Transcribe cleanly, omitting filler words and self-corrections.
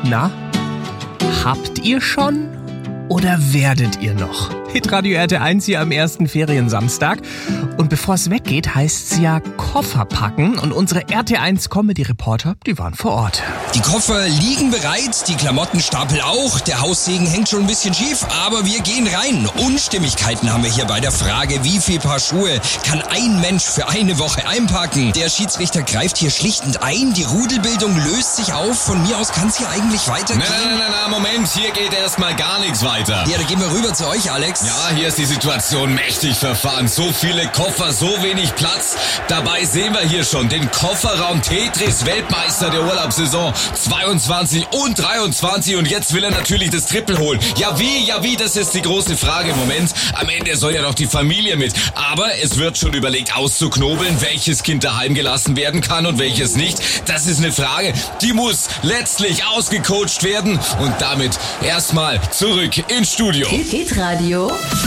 Na, habt ihr schon oder werdet ihr noch? Hitradio RT1 hier am ersten Feriensamstag. Und bevor es weggeht, heißt es ja Koffer packen. Und unsere RT1-Comedy-Reporter, die waren vor Ort. Die Koffer liegen bereit, die Klamottenstapel auch. Der Haussegen hängt schon ein bisschen schief, aber wir gehen rein. Unstimmigkeiten haben wir hier bei der Frage, wie viel Paar Schuhe kann ein Mensch für eine Woche einpacken? Der Schiedsrichter greift hier schlichtend ein. Die Rudelbildung löst sich auf. Von mir aus kann es hier eigentlich weitergehen. Na, Moment, hier geht erstmal gar nichts weiter. Ja, dann gehen wir rüber zu euch, Alex. Ja, hier ist die Situation mächtig verfahren. So viele Koffer, so wenig Platz. Dabei sehen wir hier schon den Kofferraum Tetris, Weltmeister der Urlaubssaison 22 und 23. Und jetzt will er natürlich das Triple holen. Ja wie, das ist die große Frage im Moment. Am Ende soll ja noch die Familie mit. Aber es wird schon überlegt auszuknobeln, welches Kind daheim gelassen werden kann und welches nicht. Das ist eine Frage, die muss letztlich ausgecoacht werden. Und damit erstmal zurück ins Studio. Hitradio